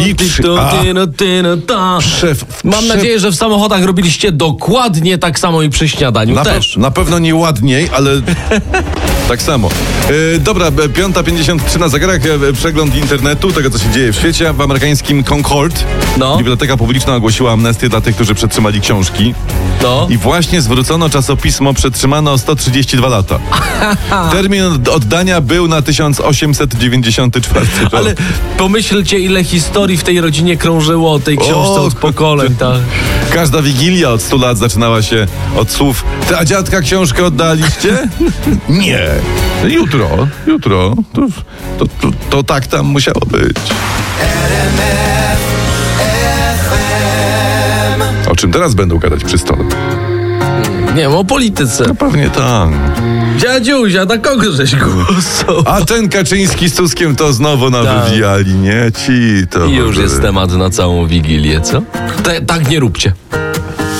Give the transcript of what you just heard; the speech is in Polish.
Szef, Mam nadzieję, że w samochodach robiliście dokładnie tak samo i przy śniadaniu też. Na pewno nie ładniej, ale tak samo. Dobra, 5:53 na zegarach. Przegląd internetu, tego co się dzieje w świecie. W amerykańskim Concord Biblioteka Publiczna ogłosiła amnestię dla tych, którzy przetrzymali książki. I właśnie zwrócono czasopismo przetrzymane o 132 lata. Termin oddania był na 1894 rok. Ale pomyślcie, ile historii w tej rodzinie krążyło o tej książce od pokoleń. Tak. Każda wigilia od 100 lat zaczynała się od słów: ty, a dziadka książkę oddaliście? Nie. Jutro. To tak tam musiało być. O czym teraz będą gadać przy stole? Nie wiem, o polityce. No pewnie tak. Dziadziuzia, na kogo żeś głosował? A ten Kaczyński z Tuskiem to znowu nawywijali, nie? Ci to... I już jest temat na całą wigilię, co? Tak nie róbcie.